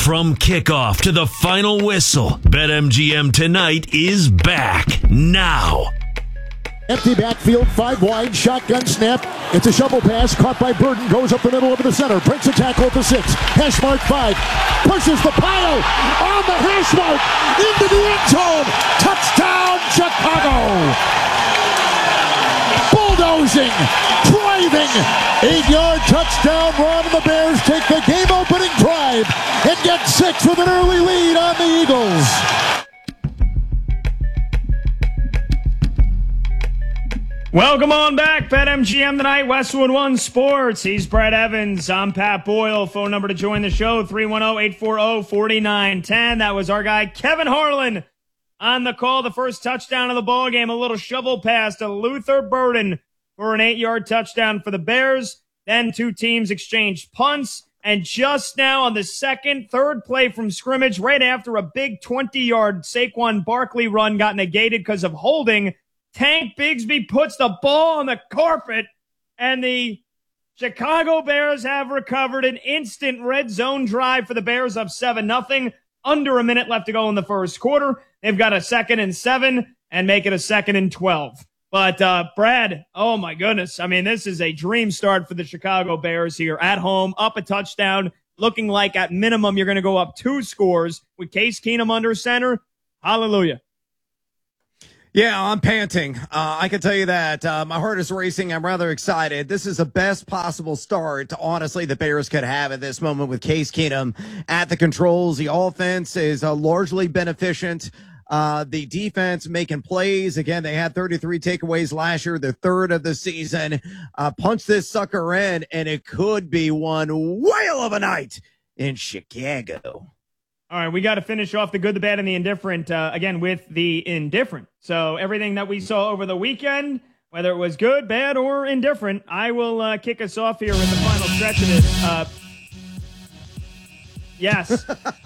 From kickoff to the final whistle, BetMGM Tonight is back now. Empty backfield, 5 wide, shotgun snap. It's a shovel pass caught by Burden, goes up the middle over the center, breaks a tackle at the 6, hash mark 5, pushes the pile on the hash mark into the end zone. Touchdown, Chicago! Bulldozing, driving, 8-yard touchdown run, and the Bears take the game-opening drive and get 6 with an early lead on the Eagles. Welcome on back, BetMGM Tonight, Westwood One Sports. He's Brett Evans. I'm Pat Boyle. Phone number to join the show, 310-840-4910. That was our guy, Kevin Harlan, on the call. The first touchdown of the ball game, a little shovel pass to Luther Burden for an 8-yard touchdown for the Bears. Then two teams exchanged punts. And just now on the third play from scrimmage, right after a big 20-yard Saquon Barkley run got negated because of holding, Tank Bigsby puts the ball on the carpet, and the Chicago Bears have recovered an instant red zone drive for the Bears, up 7-0. Under a minute left to go in the first quarter. They've got a 2nd and 7 and make it a 2nd and 12. But, Brad, oh my goodness. I mean, this is a dream start for the Chicago Bears here at home, up a touchdown, looking like at minimum you're going to go up 2 scores with Case Keenum under center. Hallelujah. Yeah, I'm panting. I can tell you that. My heart is racing. I'm rather excited. This is the best possible start, honestly, the Bears could have at this moment with Case Keenum at the controls. The offense is largely beneficent. The defense making plays. Again, they had 33 takeaways last year, the 3rd of the season. Punch this sucker in, and it could be one whale of a night in Chicago. All right, we got to finish off the good, the bad, and the indifferent, again, with the indifferent. So everything that we saw over the weekend, whether it was good, bad, or indifferent, I will kick us off here in the final stretch of this. Yes.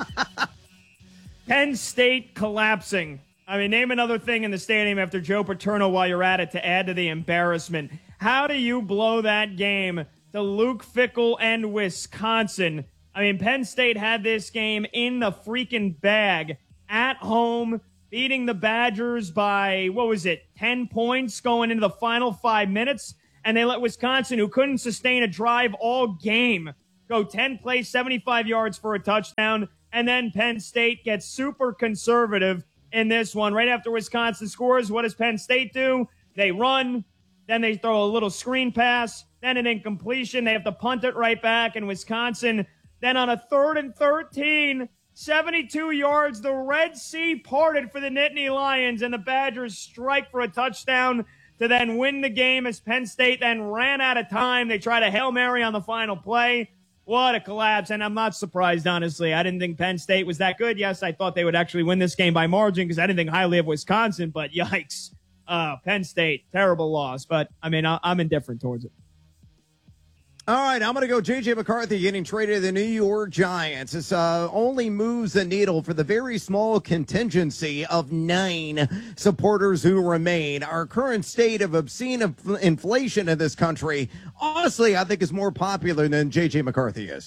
Penn State collapsing. I mean, name another thing in the stadium after Joe Paterno while you're at it to add to the embarrassment. How do you blow that game to Luke Fickell and Wisconsin? I mean, Penn State had this game in the freaking bag at home, beating the Badgers by, 10 points going into the final 5 minutes. And they let Wisconsin, who couldn't sustain a drive all game, go 10 plays, 75 yards for a touchdown. And then Penn State gets super conservative in this one. Right after Wisconsin scores, what does Penn State do? They run, then they throw a little screen pass, then an incompletion. They have to punt it right back, and Wisconsin, then on a 3rd and 13, 72 yards, the Red Sea parted for the Nittany Lions, and the Badgers strike for a touchdown to then win the game as Penn State then ran out of time. They tried a Hail Mary on the final play. What a collapse, and I'm not surprised, honestly. I didn't think Penn State was that good. Yes, I thought they would actually win this game by margin because I didn't think highly of Wisconsin, but yikes. Penn State, terrible loss, but, I mean, I'm indifferent towards it. All right, I'm going to go J.J. McCarthy getting traded to the New York Giants. This only moves the needle for the very small contingency of 9 supporters who remain. Our current state of obscene inflation in this country, honestly, I think is more popular than J.J. McCarthy is.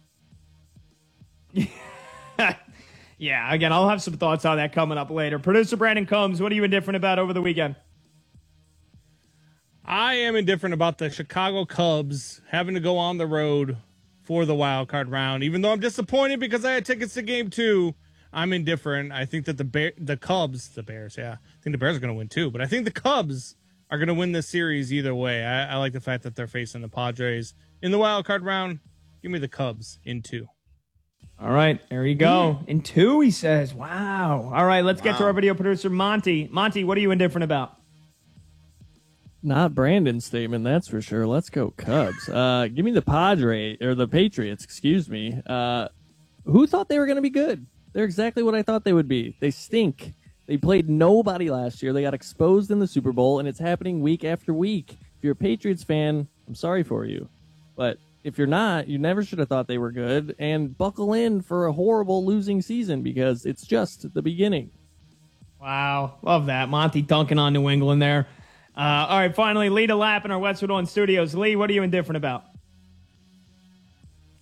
Yeah, again, I'll have some thoughts on that coming up later. Producer Brandon Combs, what are you indifferent about over the weekend? I am indifferent about the Chicago Cubs having to go on the road for the wild card round. Even though I'm disappointed because I had tickets to game 2, I'm indifferent. I think that the Bears, yeah. I think the Bears are going to win too, but I think the Cubs are going to win this series either way. I like the fact that they're facing the Padres in the wild card round. Give me the Cubs in 2. All right, there you go. In 2, he says. Wow. All right, let's get to our video producer, Monty. Monty, what are you indifferent about? Not Brandon's statement, that's for sure. Let's go Cubs. Give me the Patriots, excuse me. Who thought they were going to be good? They're exactly what I thought they would be. They stink. They played nobody last year. They got exposed in the Super Bowl, and it's happening week after week. If you're a Patriots fan, I'm sorry for you. But if you're not, you never should have thought they were good. And buckle in for a horrible losing season because it's just the beginning. Wow. Love that. Monty dunking on New England there. All right, finally, Lee DeLapp in our Westwood One studios. Lee, what are you indifferent about?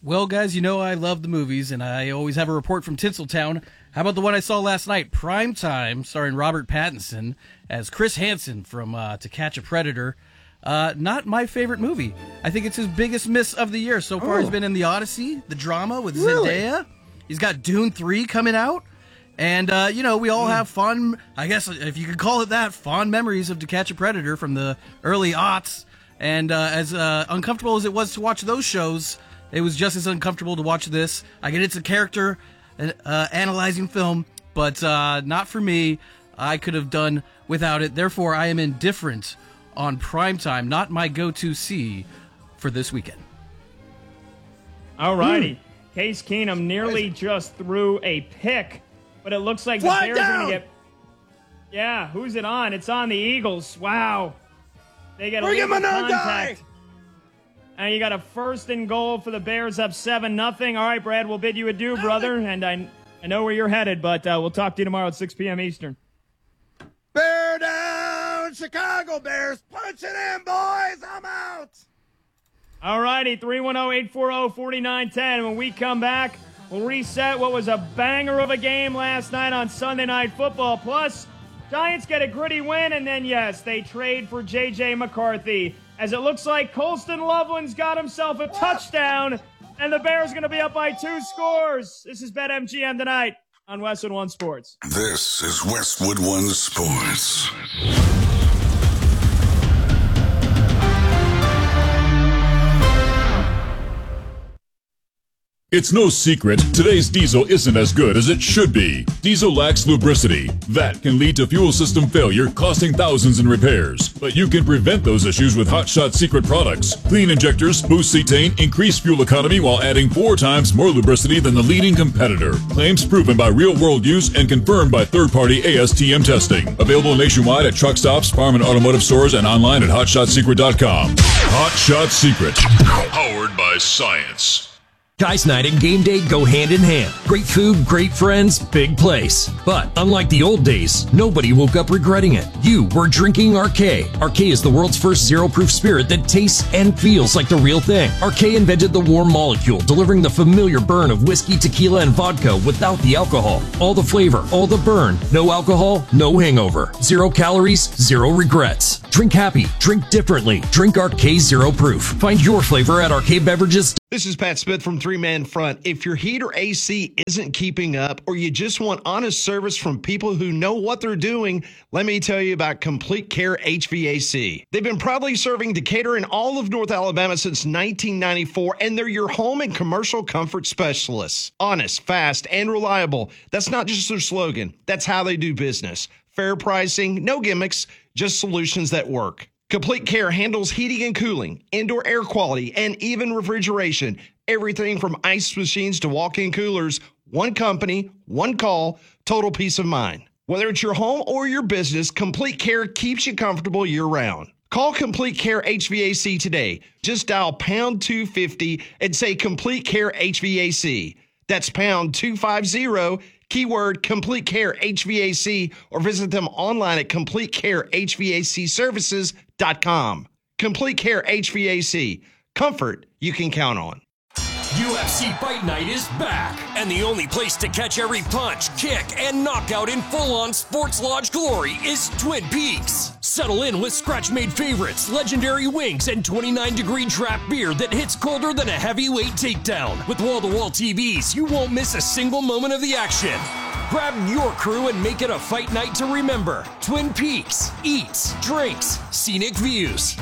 Well, guys, you know I love the movies, and I always have a report from Tinseltown. How about the one I saw last night, Prime Time, starring Robert Pattinson as Chris Hansen from To Catch a Predator. Not my favorite movie. I think it's his biggest miss of the year. So far, he's been in The Odyssey, the drama with Zendaya. He's got Dune 3 coming out. And, we all have fond, I guess, if you could call it that, fond memories of To Catch a Predator from the early aughts. And as uncomfortable as it was to watch those shows, it was just as uncomfortable to watch this. I get it's a character analyzing film, but not for me. I could have done without it. Therefore, I am indifferent on Primetime, not my go-to see for this weekend. All righty. Case Keenum nearly just threw a pick, but it looks like the Bears are going to get... Yeah, who's it on? It's on the Eagles. Wow. They get a legal contact. And you got a 1st and goal for the Bears, up 7-0. All right, Brad, we'll bid you adieu, brother. And I know where you're headed, but we'll talk to you tomorrow at 6 p.m. Eastern. Bear down, Chicago Bears. Punch it in, boys. I'm out. All righty, 310-840-4910. When we come back, we'll reset what was a banger of a game last night on Sunday Night Football. Plus, Giants get a gritty win, and then, yes, they trade for J.J. McCarthy. As it looks like Colston Loveland's got himself a touchdown, and the Bears are going to be up by 2 scores. This is BetMGM tonight on Westwood One Sports. This is Westwood One Sports. It's no secret, today's diesel isn't as good as it should be. Diesel lacks lubricity. That can lead to fuel system failure, costing thousands in repairs. But you can prevent those issues with Hot Shot Secret products. Clean injectors, boost cetane, increase fuel economy while adding 4 times more lubricity than the leading competitor. Claims proven by real-world use and confirmed by third-party ASTM testing. Available nationwide at truck stops, farm and automotive stores, and online at HotShotSecret.com. Hot Shot Secret. Powered by science. Guys night and game day go hand in hand. Great food, great friends, big place. But unlike the old days, nobody woke up regretting it. You were drinking Arcé. Arcé is the world's first zero-proof spirit that tastes and feels like the real thing. Arcé invented the warm molecule, delivering the familiar burn of whiskey, tequila, and vodka without the alcohol. All the flavor, all the burn. No alcohol, no hangover. 0 calories, 0 regrets. Drink happy, drink differently. Drink Arcé Zero Proof. Find your flavor at Arcade Beverages. This is Pat Smith from 3-Man Front. If your heat or AC isn't keeping up, or you just want honest service from people who know what they're doing, let me tell you about Complete Care HVAC. They've been proudly serving Decatur and all of North Alabama since 1994, and they're your home and commercial comfort specialists. Honest, fast, and reliable. That's not just their slogan. That's how they do business. Fair pricing, no gimmicks, just solutions that work. Complete Care handles heating and cooling, indoor air quality, and even refrigeration. Everything from ice machines to walk-in coolers. One company, one call, total peace of mind. Whether it's your home or your business, Complete Care keeps you comfortable year-round. Call Complete Care HVAC today. Just dial pound 250 and say Complete Care HVAC. That's pound 250, keyword Complete Care HVAC, or visit them online at CompleteCareHVACservices.com. Complete Care HVAC. Comfort you can count on. UFC Fight Night is back, and the only place to catch every punch, kick, and knockout in full-on Sports Lodge glory is Twin Peaks. Settle in with scratch-made favorites, legendary wings, and 29-degree draft beer that hits colder than a heavyweight takedown. With wall-to-wall TVs, you won't miss a single moment of the action. Grab your crew and make it a fight night to remember. Twin Peaks. Eats, drinks, scenic views.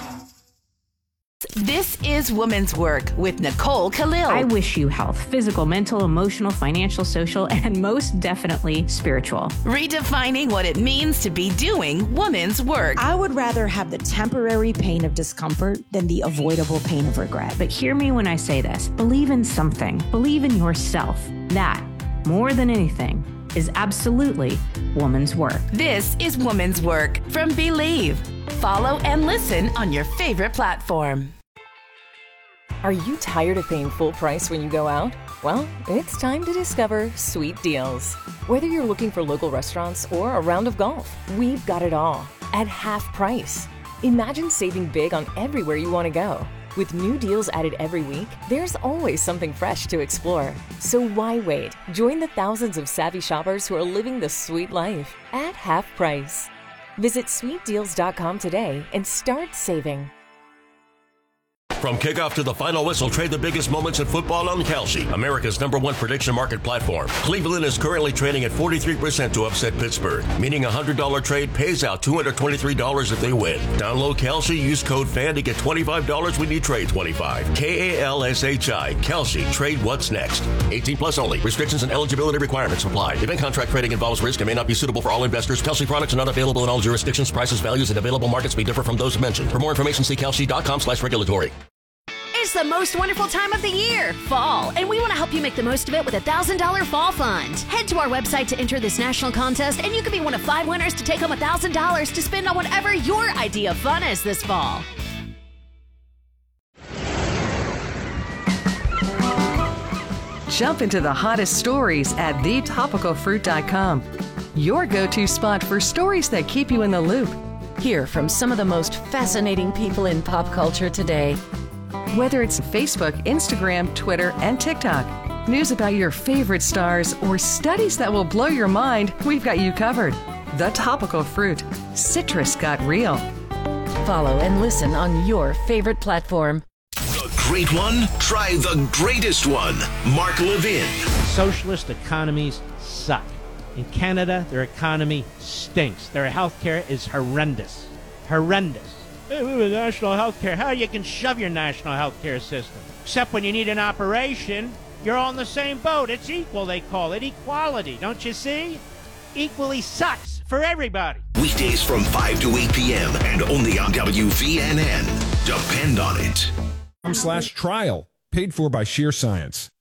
This is Woman's Work with Nicole Khalil. I wish you health, physical, mental, emotional, financial, social, and most definitely spiritual. Redefining what it means to be doing woman's work. I would rather have the temporary pain of discomfort than the avoidable pain of regret. But hear me when I say this. Believe in something. Believe in yourself. That, more than anything, is absolutely woman's work. This is Woman's Work from Believe. Follow and listen on your favorite platform. Are you tired of paying full price when you go out? Well, it's time to discover Sweet Deals. Whether you're looking for local restaurants or a round of golf, we've got it all at half price. Imagine saving big on everywhere you want to go. With new deals added every week, there's always something fresh to explore. So why wait? Join the thousands of savvy shoppers who are living the sweet life at half price. Visit sweetdeals.com today and start saving. From kickoff to the final whistle, trade the biggest moments in football on Kalshi, America's #1 prediction market platform. Cleveland is currently trading at 43% to upset Pittsburgh, meaning a $100 trade pays out $223 if they win. Download Kalshi, use code FAN to get $25 when you trade 25. Kalshi, Kalshi, trade what's next. 18 plus only. Restrictions and eligibility requirements apply. Event contract trading involves risk and may not be suitable for all investors. Kalshi products are not available in all jurisdictions. Prices, values, and available markets may differ from those mentioned. For more information, see kalshi.com/regulatory. It's the most wonderful time of the year, fall, and we want to help you make the most of it with a $1,000 fall fund. Head to our website to enter this national contest, and you could be one of 5 winners to take home $1,000 to spend on whatever your idea of fun is this fall. Jump into the hottest stories at thetopicalfruit.com. Your go-to spot for stories that keep you in the loop. Hear from some of the most fascinating people in pop culture today. Whether it's Facebook, Instagram, Twitter, and TikTok, news about your favorite stars, or studies that will blow your mind, we've got you covered. The Topical Fruit. Citrus got real. Follow and listen on your favorite platform. The great one? Try the greatest one. Mark Levin. Socialist economies suck. In Canada, their economy stinks. Their health care is horrendous. Horrendous. Hey, we have national health care. How you can shove your national health care system? Except when you need an operation, you're all in the same boat. It's equal, they call it. Equality, don't you see? Equally sucks for everybody. Weekdays from 5 to 8 p.m. and only on WVNN. Depend on it. /trial, paid for by Sheer Science.